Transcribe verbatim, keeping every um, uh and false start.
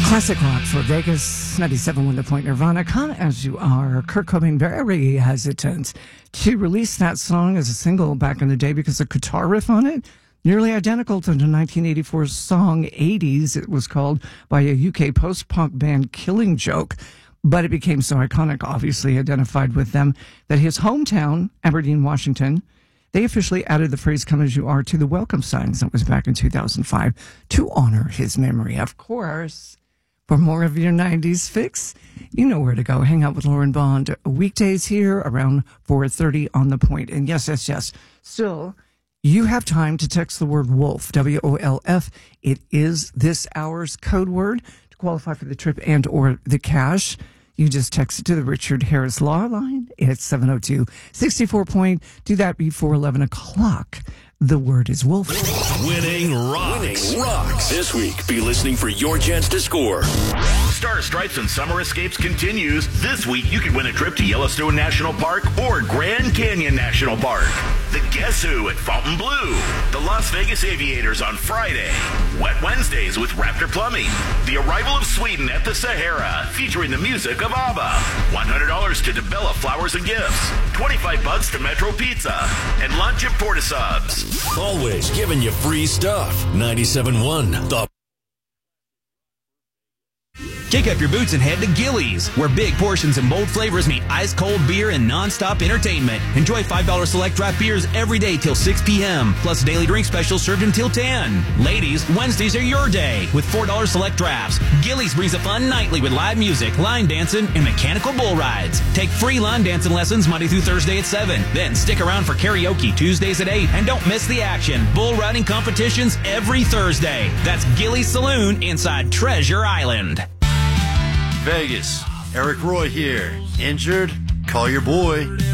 Classic rock for Vegas, ninety-seven point one The Point. Nirvana. Come as you are. Kurt Cobain very hesitant to release that song as a single back in the day because the guitar riff on it, nearly identical to the nineteen eighty-four song eighties, it was called, by a U K post-punk band Killing Joke. But it became so iconic, obviously identified with them, that his hometown, Aberdeen, Washington, they officially added the phrase "come as you are" to the welcome signs. That was back in two thousand five to honor his memory. Of course, for more of your nineties fix, you know where to go. Hang out with Lauren Bond weekdays here around four thirty on The Point. And yes, yes, yes, still, you have time to text the word WOLF, W O L F. It is this hour's code word to qualify for the trip and or the cash. You just text it to the Richard Harris Law Line. It's seven oh two, six four point. Do that before eleven o'clock. The word is wolf. Winning rocks. Winning rocks. This week, be listening for your chance to score. Star Stripes and Summer Escapes continues. This week, you could win a trip to Yellowstone National Park or Grand Canyon National Park. The Guess Who at Fontainebleau. The Las Vegas Aviators on Friday. Wet Wednesdays with Raptor Plumbing. The Arrival of Sweden at the Sahara, featuring the music of ABBA. one hundred dollars to DeBella Flowers and Gifts. twenty-five bucks to Metro Pizza. And lunch at Portasubs. Always giving you free stuff. ninety-seven point one The Kick up your boots and head to Gillies, where big portions and bold flavors meet ice-cold beer and non-stop entertainment. Enjoy five dollars select draft beers every day till six p.m., plus daily drink specials served until ten. Ladies, Wednesdays are your day with four dollars select drafts. Gillies brings a fun nightly with live music, line dancing, and mechanical bull rides. Take free line dancing lessons Monday through Thursday at seven. Then stick around for karaoke Tuesdays at eight. And don't miss the action. Bull riding competitions every Thursday. That's Gillies Saloon inside Treasure Island. Vegas, Eric Roy here. Injured? Call your boy.